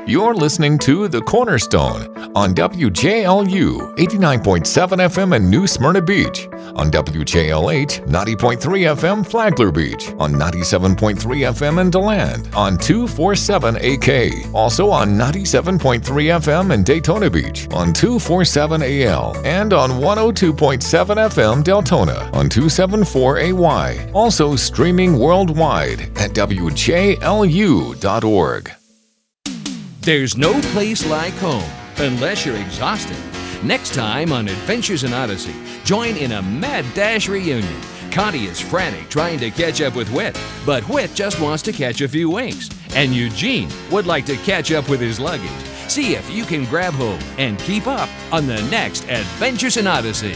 You're listening to The Cornerstone on WJLU 89.7 FM in New Smyrna Beach, on WJLH 90.3 FM Flagler Beach, on 97.3 FM in DeLand, on 247 AK, also on 97.3 FM in Daytona Beach, on 247 AL, and on 102.7 FM Deltona, on 274 AY. Also streaming worldwide at WJLU.org. There's no place like home, unless you're exhausted. Next time on Adventures in Odyssey, join in a mad dash reunion. Connie is frantic trying to catch up with Whit, but Whit just wants to catch a few winks. And Eugene would like to catch up with his luggage. See if you can grab hold and keep up on the next Adventures in Odyssey.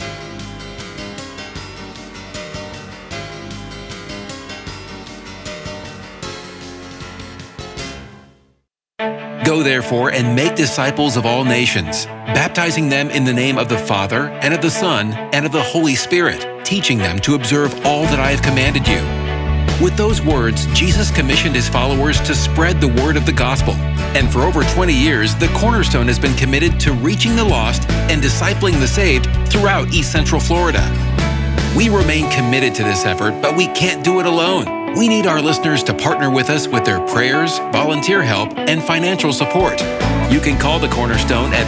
Go therefore and make disciples of all nations, baptizing them in the name of the Father, and of the Son, and of the Holy Spirit, teaching them to observe all that I have commanded you. With those words, Jesus commissioned his followers to spread the word of the gospel. And for over 20 years, the Cornerstone has been committed to reaching the lost and discipling the saved throughout East Central Florida. We remain committed to this effort, but we can't do it alone. We need our listeners to partner with us with their prayers, volunteer help, and financial support. You can call the Cornerstone at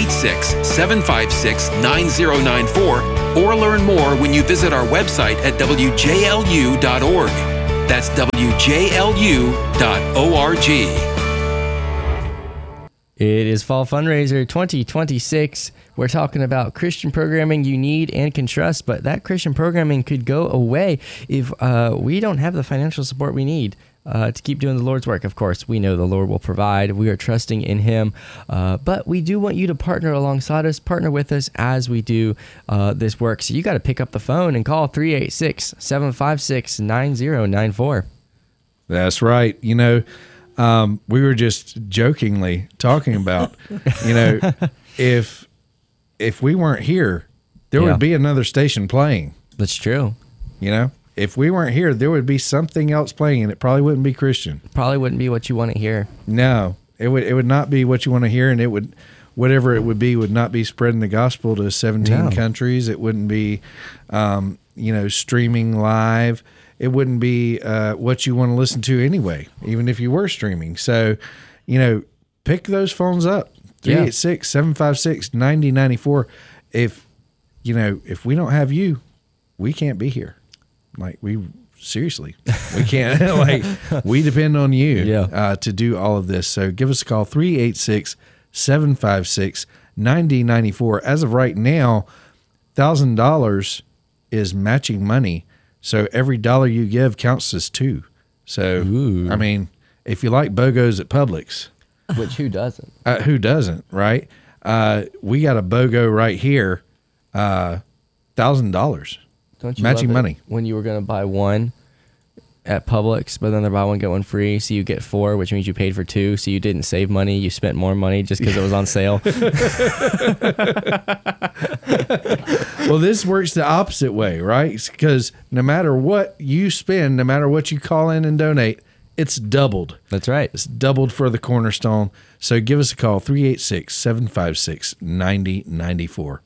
386-756-9094 or learn more when you visit our website at WJLU.org. That's WJLU.org. It is Fall Fundraiser 2026. We're talking about Christian programming you need and can trust, but that Christian programming could go away if we don't have the financial support we need to keep doing the Lord's work. Of course, we know the Lord will provide. We are trusting in Him, but we do want you to partner alongside us, partner with us as we do this work. So you got to pick up the phone and call 386-756-9094. That's right. You know, we were just jokingly talking about, you know, if we weren't here, there would be another station playing. That's true. You know, if we weren't here, there would be something else playing, and it probably wouldn't be Christian. Probably wouldn't be what you want to hear. No, it would not be what you want to hear, and it would, whatever it would not be spreading the gospel to 17 countries. It wouldn't be, you know, streaming live. It wouldn't be what you want to listen to anyway, even if you were streaming. So, you know, pick those phones up, 386-756-9094. If, you know, if we don't have you, we can't be here. Like, seriously, we can't. Like, we depend on you to do all of this. So give us a call, 386-756-9094. As of right now, $1,000 is matching money. So every dollar you give counts as two. So, I mean, if you like BOGOs at Publix. Which who doesn't? Who doesn't, right? We got a BOGO right here, $1,000. Don't you matching love it money. When you were going to buy one at Publix, but then they're buy one, get one free, so you get four, which means you paid for two, so you didn't save money, you spent more money just because it was on sale. Well, this works the opposite way, right? Because no matter what you spend, no matter what you call in and donate, it's doubled. That's right. It's doubled for the Cornerstone. So give us a call, 386-756-9094.